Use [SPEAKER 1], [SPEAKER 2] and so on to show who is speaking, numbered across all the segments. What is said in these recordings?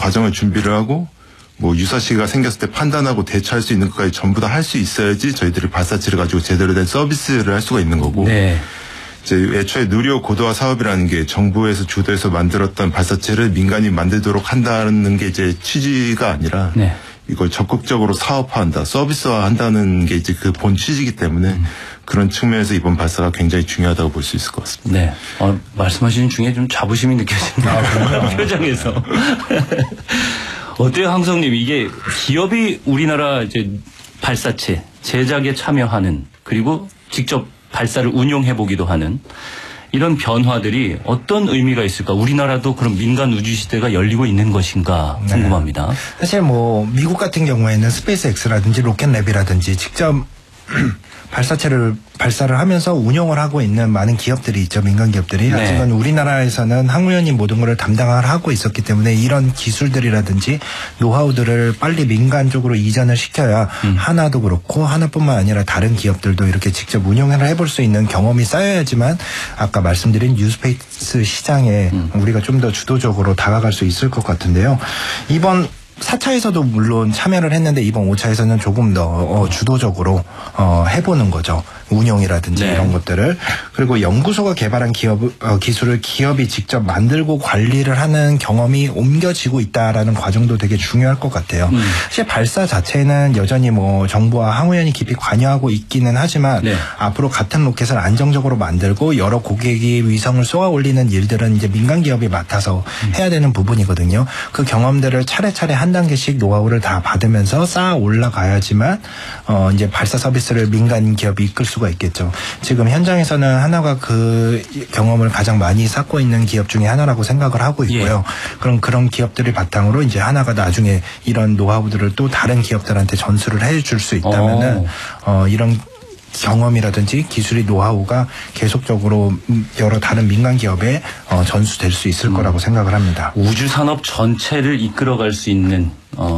[SPEAKER 1] 과정을 준비를 하고 뭐 유사시가 생겼을 때 판단하고 대처할 수 있는 것까지 전부 다 할 수 있어야지 저희들이 발사체를 가지고 제대로 된 서비스를 할 수가 있는 거고.
[SPEAKER 2] 네.
[SPEAKER 1] 이제 애초에 누리호 고도화 사업이라는 게 정부에서 주도해서 만들었던 발사체를 민간이 만들도록 한다는 게 이제 취지가 아니라
[SPEAKER 2] 네.
[SPEAKER 1] 이걸 적극적으로 사업화한다, 서비스화한다는 게 이제 그 본 취지이기 때문에 그런 측면에서 이번 발사가 굉장히 중요하다고 볼 수 있을 것 같습니다.
[SPEAKER 2] 네. 말씀하시는 중에 좀 자부심이 느껴집니다. 표정에서. 어때요, 항성님? 이게 기업이 우리나라 이제 발사체 제작에 참여하는 그리고 직접 발사를 운용해보기도 하는 이런 변화들이 어떤 의미가 있을까? 우리나라도 그런 민간 우주 시대가 열리고 있는 것인가 궁금합니다.
[SPEAKER 3] 네. 사실 뭐 미국 같은 경우에는 스페이스X라든지 로켓랩이라든지 직접 발사를 하면서 운용을 하고 있는 많은 기업들이 있죠. 민간 기업들이.
[SPEAKER 2] 네.
[SPEAKER 3] 하지만 우리나라에서는 항우연이 모든 것을 담당을 하고 있었기 때문에 이런 기술들이라든지 노하우들을 빨리 민간 쪽으로 이전을 시켜야 하나도 그렇고 하나뿐만 아니라 다른 기업들도 이렇게 직접 운용을 해볼 수 있는 경험이 쌓여야지만 아까 말씀드린 뉴스페이스 시장에 우리가 좀 더 주도적으로 다가갈 수 있을 것 같은데요. 이번 4차에서도 물론 참여를 했는데 이번 5차에서는 조금 더 주도적으로 해보는 거죠. 운용이라든지
[SPEAKER 2] 네.
[SPEAKER 3] 이런 것들을. 그리고 연구소가 개발한 기술을 기업이 직접 만들고 관리를 하는 경험이 옮겨지고 있다라는 과정도 되게 중요할 것 같아요. 사실 발사 자체는 여전히 뭐 정부와 항우연이 깊이 관여하고 있기는 하지만
[SPEAKER 2] 네.
[SPEAKER 3] 앞으로 같은 로켓을 안정적으로 만들고 여러 고객이 위성을 쏘아 올리는 일들은 이제 민간 기업이 맡아서 해야 되는 부분이거든요. 그 경험들을 차례차례 한 단계씩 노하우를 다 받으면서 쌓아 올라가야지만 이제 발사 서비스를 민간 기업이 이끌 수가 있겠죠. 지금 현장에서는 하나가 그 경험을 가장 많이 쌓고 있는 기업 중에 하나라고 생각을 하고 있고요. 그럼 그런 기업들을 바탕으로 이제 하나가 나중에 이런 노하우들을 또 다른 기업들한테 전수를 해줄 수 있다면은 이런 경험이라든지 기술의 노하우가 계속적으로 여러 다른 민간 기업에 전수될 수 있을 거라고 생각을 합니다.
[SPEAKER 2] 우주 산업 전체를 이끌어갈 수 있는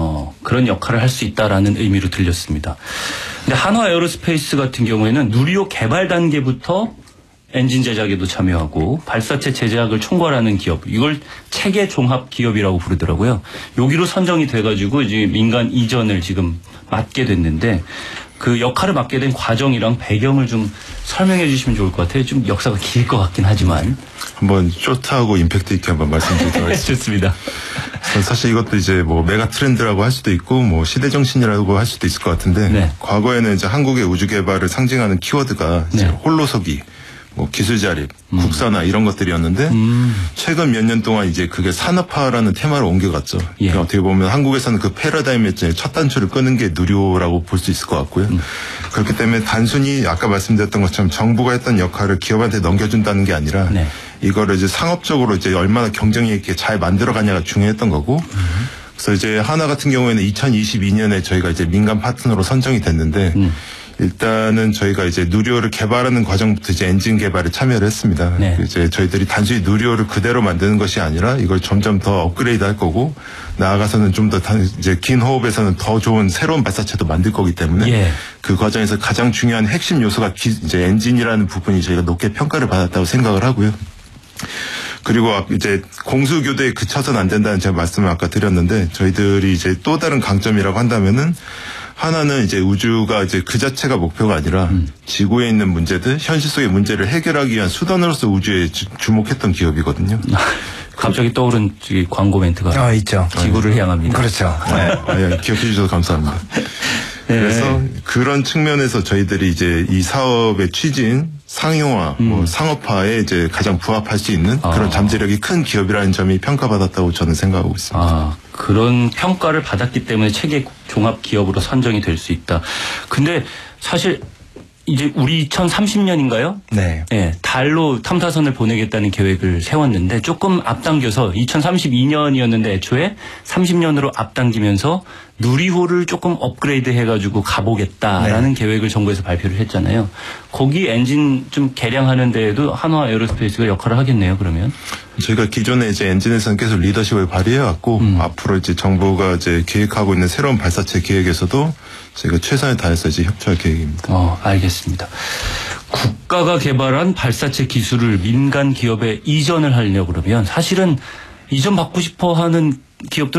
[SPEAKER 2] 그런 역할을 할 수 있다라는 의미로 들렸습니다. 근데 한화 에어로스페이스 같은 경우에는 누리호 개발 단계부터 엔진 제작에도 참여하고 발사체 제작을 총괄하는 기업, 이걸 체계 종합 기업이라고 부르더라고요. 여기로 선정이 돼가지고 이제 민간 이전을 지금 맡게 됐는데 그 역할을 맡게 된 과정이랑 배경을 좀 설명해 주시면 좋을 것 같아요. 좀 역사가 길 것 같긴 하지만.
[SPEAKER 1] 한번 쇼트하고 임팩트 있게 한번 말씀드리도록 하겠습니다.
[SPEAKER 2] 좋습니다.
[SPEAKER 1] 사실 이것도 이제 뭐 메가 트렌드라고 할 수도 있고 뭐 시대 정신이라고 할 수도 있을 것 같은데
[SPEAKER 2] 네.
[SPEAKER 1] 과거에는 이제 한국의 우주 개발을 상징하는 키워드가 이제 홀로서기, 뭐 기술 자립, 국산화 이런 것들이었는데 최근 몇 년 동안 이제 그게 산업화라는 테마로 옮겨갔죠. 그러니까 어떻게 보면 한국에서는 그 패러다임의 첫 단추를 끄는 게 누리호라고 볼 수 있을 것 같고요. 그렇기 때문에 단순히 아까 말씀드렸던 것처럼 정부가 했던 역할을 기업한테 넘겨준다는 게 아니라 이거를 이제 상업적으로 이제 얼마나 경쟁력 있게 잘 만들어가냐가 중요했던 거고. 그래서 이제 하나 같은 경우에는 2022년에 저희가 이제 민간 파트너로 선정이 됐는데. 일단은 저희가 이제 누리호를 개발하는 과정부터 이제 엔진 개발에 참여를 했습니다.
[SPEAKER 2] 네.
[SPEAKER 1] 이제 저희들이 단순히 누리호를 그대로 만드는 것이 아니라 이걸 점점 더 업그레이드 할 거고 나아가서는 좀 더 이제 긴 호흡에서는 더 좋은 새로운 발사체도 만들 거기 때문에 그 과정에서 가장 중요한 핵심 요소가 이제 엔진이라는 부분이 저희가 높게 평가를 받았다고 생각을 하고요. 그리고 이제 공수 교대에 그쳐서는 안 된다는 제가 말씀을 아까 드렸는데 저희들이 이제 또 다른 강점이라고 한다면은 하나는 이제 우주가 이제 그 자체가 목표가 아니라 지구에 있는 문제들, 현실 속의 문제를 해결하기 위한 수단으로서 우주에 주목했던 기업이거든요.
[SPEAKER 2] 갑자기 떠오른 광고 멘트가
[SPEAKER 3] 있죠.
[SPEAKER 2] 지구를 향합니다.
[SPEAKER 3] 그렇죠.
[SPEAKER 1] 기억해 주셔서 감사합니다. 그래서 그런 측면에서 저희들이 이제 이 사업의 취지인 상용화, 뭐 상업화에 이제 가장 부합할 수 있는 그런 잠재력이 큰 기업이라는 점이 평가받았다고 저는 생각하고 있습니다.
[SPEAKER 2] 그런 평가를 받았기 때문에 체계 종합 기업으로 선정이 될 수 있다. 근데 사실 이제 우리 2030년인가요?
[SPEAKER 3] 네.
[SPEAKER 2] 달로 탐사선을 보내겠다는 계획을 세웠는데 조금 앞당겨서 2032년이었는데 애초에 30년으로 앞당기면서 누리호를 조금 업그레이드 해가지고 가보겠다라는 계획을 정부에서 발표를 했잖아요. 거기 엔진 좀 개량하는 데에도 한화 에어로스페이스가 역할을 하겠네요, 그러면.
[SPEAKER 1] 저희가 기존에 이제 엔진에서는 계속 리더십을 발휘해왔고 앞으로 이제 정부가 이제 계획하고 있는 새로운 발사체 계획에서도 저희가 최선을 다해서 이제 협조할 계획입니다.
[SPEAKER 2] 알겠습니다. 국가가 개발한 발사체 기술을 민간 기업에 이전을 하려고 그러면 사실은 이전 받고 싶어 하는 기업들